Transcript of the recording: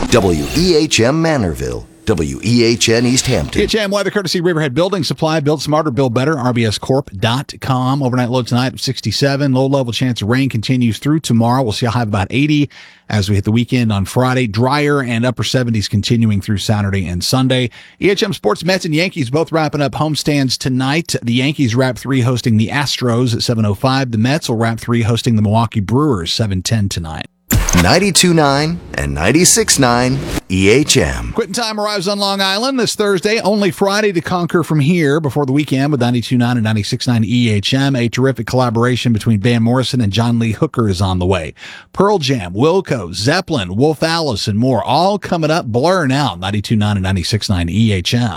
WEHM Manorville, WEHN East Hampton. EHM weather courtesy Riverhead Building Supply. Build smarter, build better. RBScorp.com. Overnight low tonight of 67. Low level chance of rain continues through tomorrow. We'll see a high of about 80 as we hit the weekend on Friday. Drier and upper 70s continuing through Saturday and Sunday. EHM Sports, Mets and Yankees both wrapping up homestands tonight. The Yankees wrap 3 hosting the Astros at 7:05. The Mets will wrap 3 hosting the Milwaukee Brewers 7:10 tonight. 92.9 and 96.9 EHM. Quitting time arrives on Long Island this Thursday. Only Friday to conquer from here before the weekend with 92.9 and 96.9 EHM. A terrific collaboration between Van Morrison and John Lee Hooker is on the way. Pearl Jam, Wilco, Zeppelin, Wolf Alice, and more all coming up. Blur now, 92.9 and 96.9 EHM.